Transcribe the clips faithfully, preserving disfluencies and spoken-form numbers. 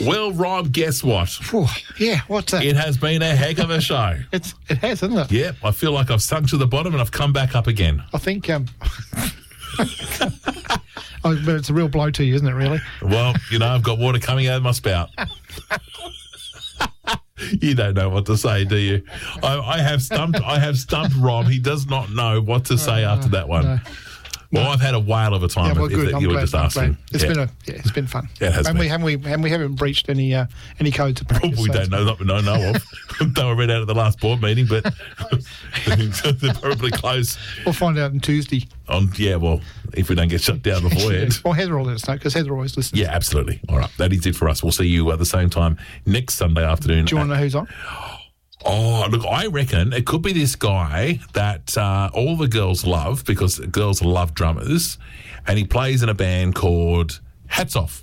Well, Rob, guess what? Whew, yeah, what's that? It has been a heck of a show. It's It has, hasn't it? Yep, I feel like I've sunk to the bottom and I've come back up again. I think... Um, oh, but it's a real blow to you, isn't it, really? Well, you know, I've got water coming out of my spout. You don't know what to say, do you? I, I have stumped I have stumped Rob. He does not know what to say uh, after that one. No. Well, No. I've had a whale of a time. Yeah, well, if, good. if I'm you were glad, just I'm asking. glad. It's yeah. been a yeah, it's been fun. Yeah, it has and been. we and we and we haven't breached any uh, any codes of practice. we so don't know that we don't know of. They were read out at the last board meeting, but they're probably close. We'll find out on Tuesday. On yeah, well, if we don't get shut down beforehand. Well, Heather will let us know because Heather always listens. Yeah, absolutely. All right, that is it for us. We'll see you at the same time next Sunday afternoon. Do you want to know who's on? Oh, look, I reckon it could be this guy that uh, all the girls love because girls love drummers, and he plays in a band called Hats Off.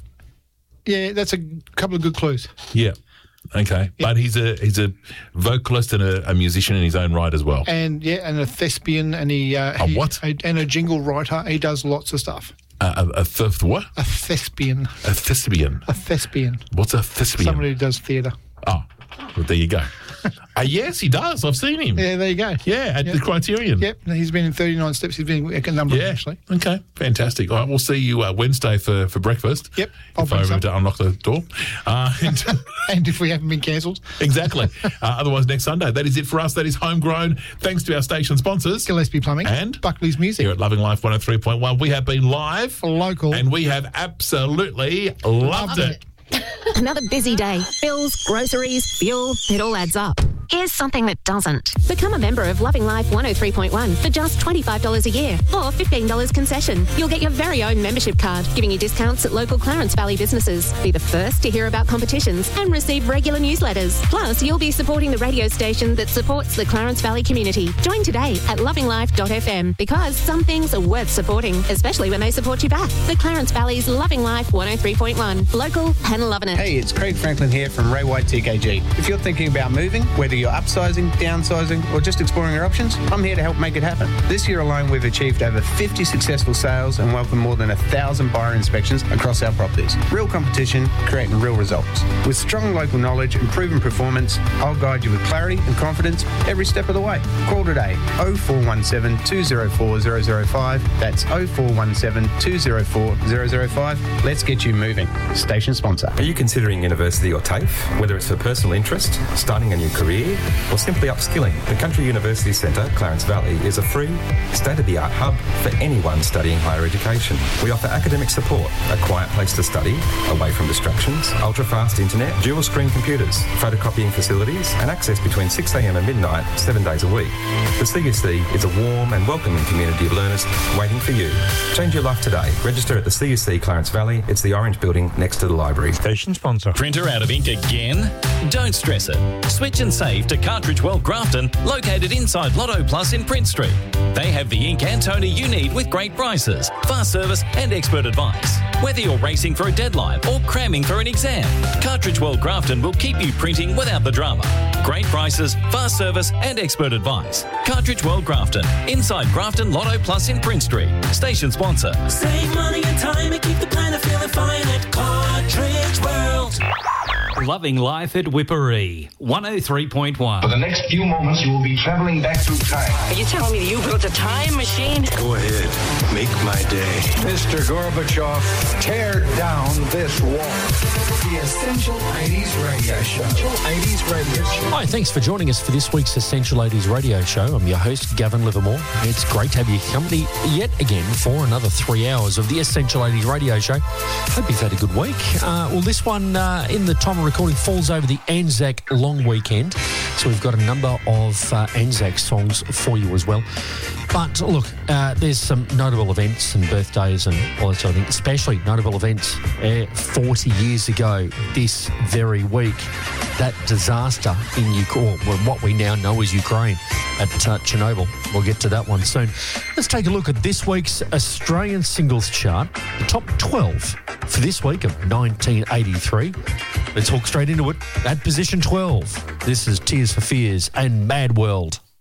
Yeah, that's a couple of good clues. Yeah. Okay. Yeah. But he's a he's a vocalist and a, a musician in his own right as well. And yeah, and a thespian, and he uh, A he- what? a- and a jingle writer. He does lots of stuff. Uh, a, a th- what? A thespian. A thespian. A thespian. What's a thespian? Somebody who does theatre. Oh, well, there you go. uh, yes, he does. I've seen him. Yeah, there you go. Yeah, at Yep. the Criterion. Yep, he's been in thirty-nine steps. He's been in a number of Yeah. them, actually. Okay. Fantastic. All right. We'll see you uh, Wednesday for, for breakfast. Yep. I'll If I bring remember some. to unlock the door. Uh, and And if we haven't been cancelled, exactly. Uh, otherwise, next Sunday. That is it for us. That is homegrown. Thanks to our station sponsors. Gillespie Plumbing And Buckley's Music. Here at Loving Life one oh three point one, we have been live. Local. And we have absolutely loved it. Another busy day. Bills, groceries, fuel, it all adds up. Here's something that doesn't. Become a member of Loving Life one oh three point one for just twenty-five dollars a year or fifteen dollars concession. You'll get your very own membership card, giving you discounts at local Clarence Valley businesses. Be the first to hear about competitions and receive regular newsletters. Plus, you'll be supporting the radio station that supports the Clarence Valley community. Join today at loving life dot f m because some things are worth supporting, especially when they support you back. The Clarence Valley's Loving Life one oh three point one. Local and loving it. Hey, it's Craig Franklin here from Ray White T K G. If you're thinking about moving, whether you're upsizing, downsizing, or just exploring your options, I'm here to help make it happen. This year alone, we've achieved over fifty successful sales and welcomed more than one thousand buyer inspections across our properties. Real competition, creating real results. With strong local knowledge and proven performance, I'll guide you with clarity and confidence every step of the way. Call today, oh four one seven, two oh four, oh oh five. That's oh four one seven, two oh four, oh oh five. Let's get you moving. Station sponsor. Are you considering university or TAFE? Whether it's for personal interest, starting a new career, or simply upskilling, the Country University Centre, Clarence Valley, is a free, state-of-the-art hub for anyone studying higher education. We offer academic support, a quiet place to study, away from distractions, ultra-fast internet, dual-screen computers, photocopying facilities, and access between six a m and midnight, seven days a week. The C U C is a warm and welcoming community of learners waiting for you. Change your life today. Register at the C U C Clarence Valley. It's the orange building next to the library. Station sponsor. Printer out of ink again? Don't stress it. Switch and save to Cartridge World Grafton, located inside Lotto Plus in Prince Street. They have the ink and toner you need with great prices, fast service and expert advice. Whether you're racing for a deadline or cramming for an exam, Cartridge World Grafton will keep you printing without the drama. Great prices, fast service and expert advice. Cartridge World Grafton, inside Grafton Lotto Plus in Prince Street. Station sponsor. Save money and time and keep the planet feeling fine at Cartridge World. Loving Life at Whipperee, one oh three point one. For the next few moments, you will be traveling back through time. Are you telling me that you built a time machine? Go ahead. Make my day. Mister Gorbachev, tear down this wall. The Essential eighties Radio Show. Essential eighties Radio Show. Hi, thanks for joining us for this week's Essential eighties Radio Show. I'm your host, Gavin Livermore. It's great to have your company yet again for another three hours of the Essential eighties Radio Show. Hope you've had a good week. Uh, well, this one uh, in the time of recording falls over the Anzac long weekend, so we've got a number of uh, Anzac songs for you as well. But look, uh, there's some notable events and birthdays and all that sort of thing, especially notable events. Uh, forty years ago this very week, that disaster in Ukraine, well, what we now know as Ukraine, at uh, Chernobyl. We'll get to that one soon. Let's take a look at this week's Australian singles chart, the top twelve for this week of nineteen eighty-three. Let's walk straight into it. At position twelve, this is Tears for Fears and Mad World.